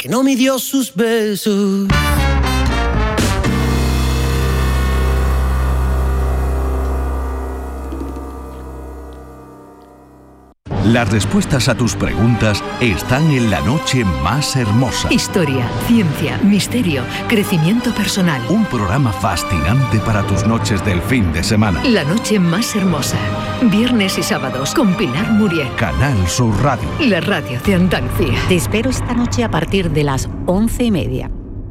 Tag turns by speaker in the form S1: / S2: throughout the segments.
S1: que no midió sus besos.
S2: Las respuestas a tus preguntas están en La Noche Más Hermosa.
S3: Historia, ciencia, misterio, crecimiento personal.
S2: Un programa fascinante para tus noches del fin de semana.
S3: La Noche Más Hermosa. Viernes y sábados con Pilar Muriel.
S2: Canal Sur Radio.
S3: La radio de Andalucía.
S4: Te espero esta noche a partir de las 11:30.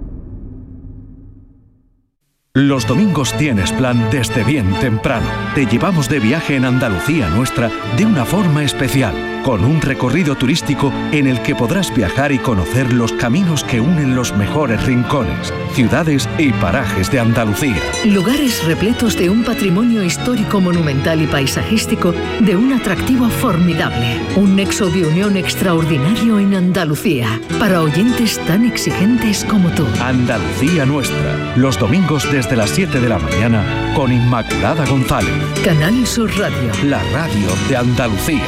S2: Los domingos tienes plan desde bien temprano. Te llevamos de viaje en Andalucía nuestra de una forma especial, con un recorrido turístico en el que podrás viajar y conocer los caminos que unen los mejores rincones, ciudades y parajes de Andalucía.
S3: Lugares repletos de un patrimonio histórico, monumental y paisajístico de un atractivo formidable. Un nexo de unión extraordinario en Andalucía, para oyentes tan exigentes como tú.
S2: Andalucía nuestra, los domingos desde las 7 de la mañana con Inmaculada González.
S3: Canal Sur Radio.
S2: La radio de Andalucía.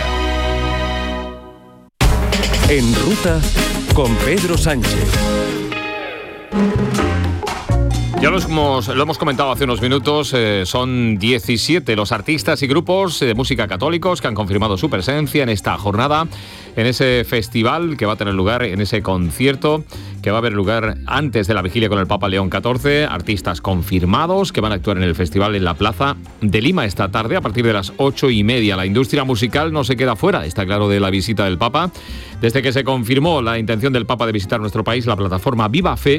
S2: En ruta con Pedro Sánchez.
S5: Ya lo hemos comentado hace unos minutos, son 17 los artistas y grupos de música católicos que han confirmado su presencia en esta jornada, en ese festival que va a tener lugar, en ese concierto que va a haber lugar antes de la vigilia con el Papa León XIV, artistas confirmados que van a actuar en el festival en la Plaza de Lima esta tarde a partir de las 8:30. La industria musical no se queda fuera, está claro, de la visita del Papa. Desde que se confirmó la intención del Papa de visitar nuestro país, la plataforma Viva Fe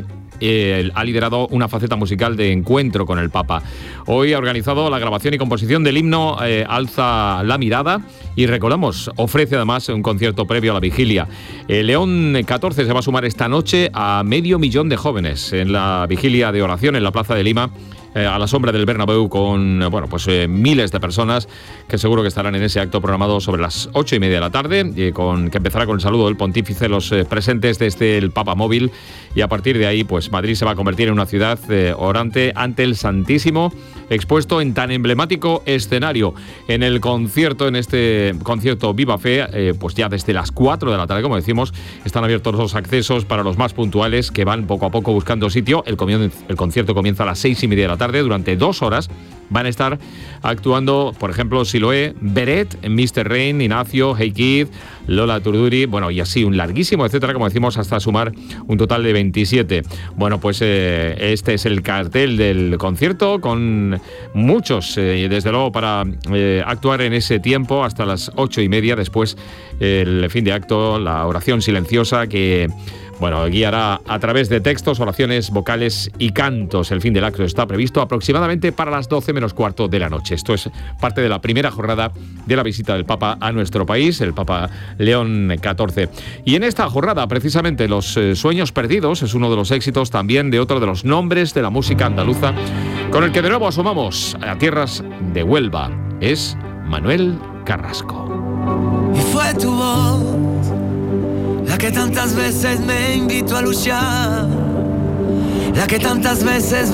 S5: ha liderado una faceta musical de encuentro con el Papa. Hoy ha organizado la grabación y composición del himno Alza la mirada y recordamos, ofrece además un concierto previo a la vigilia. León XIV se va a sumar esta noche a 500.000 de jóvenes en la vigilia de oración en la Plaza de Lima, a la sombra del Bernabéu, con miles de personas que seguro que estarán en ese acto programado sobre las 8:30 de la tarde, que empezará con el saludo del pontífice, los presentes desde el Papa Móvil, y a partir de ahí pues Madrid se va a convertir en una ciudad orante ante el Santísimo, expuesto en tan emblemático escenario. En el concierto, en este concierto Viva Fe, pues ya desde las 4 de la tarde, como decimos, están abiertos los accesos para los más puntuales que van poco a poco buscando sitio. El concierto comienza a las 6:30 de la tarde. Durante 2 horas van a estar actuando, por ejemplo, Siloé, Beret, Mr. Rain, Ignacio, Hey Kid, Lola Turduri, y así un larguísimo, etcétera, como decimos, hasta sumar un total de 27. Bueno, pues este es el cartel del concierto, con muchos, desde luego, para actuar en ese tiempo hasta las 8:30. Después, el fin de acto, la oración silenciosa que guiará a través de textos, oraciones, vocales y cantos. El fin del acto está previsto aproximadamente para las 12 menos cuarto de la noche. Esto es parte de la primera jornada de la visita del Papa a nuestro país, el Papa León XIV. Y en esta jornada, precisamente, Los Sueños Perdidos es uno de los éxitos también de otro de los nombres de la música andaluza, con el que de nuevo asomamos a tierras de Huelva. Es Manuel Carrasco.
S6: Y fue tu voz la que tantas veces me invitó a luchar, la que tantas veces